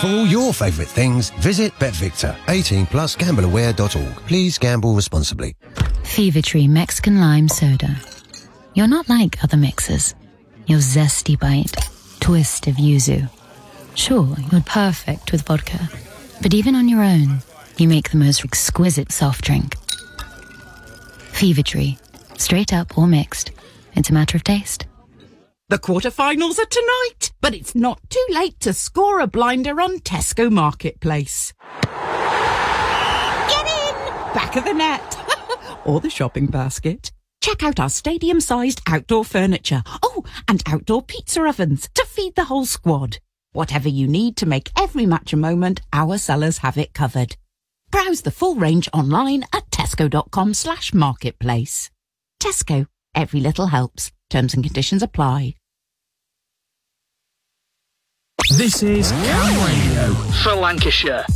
For all your favourite things, visit BetVictor. 18 plus gambleaware.org. Please gamble responsibly. Fever Tree Mexican Lime Soda. You're not like other mixers. Your zesty bite, twist of yuzu. Sure, you're perfect with vodka. But even on your own, you make the most exquisite soft drink. Fever Tree. Straight up or mixed. It's a matter of taste. The quarterfinals are tonight, but it's not too late to score a blinder on Tesco Marketplace. Get in! Back of the net. Or the shopping basket. Check out our stadium-sized outdoor furniture. Oh, and outdoor pizza ovens to feed the whole squad. Whatever you need to make every match a moment, our sellers have it covered. Browse the full range online at tesco.com/marketplace. Tesco. Every little helps. Terms and conditions apply. This is Cam Radio for Lancashire.